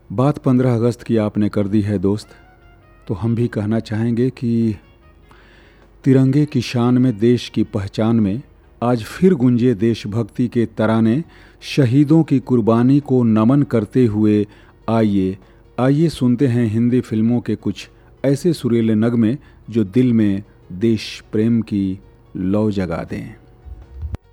बात 15 अगस्त की आपने कर दी है दोस्त, तो हम भी कहना चाहेंगे कि तिरंगे की शान में, देश की पहचान में आज फिर गूंजे देशभक्ति के तराने। शहीदों की कुर्बानी को नमन करते हुए आइए आइए सुनते हैं हिंदी फिल्मों के कुछ ऐसे सुरीले नगमे जो दिल में देश प्रेम की लौ जगा दें।